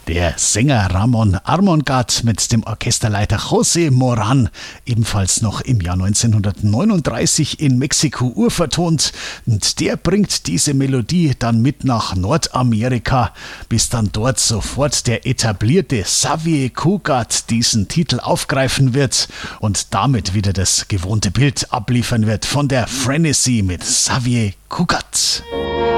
Der Sänger Ramon Armengard mit dem Orchesterleiter José Moran, ebenfalls noch im Jahr 1939 in Mexiko urvertont. Und der bringt diese Melodie dann mit nach Nordamerika, bis dann dort sofort der etablierte Xavier Cugat diesen Titel aufgreifen wird und damit wieder das gewohnte Bild abliefern wird von der Frenesi mit Xavier Cugat.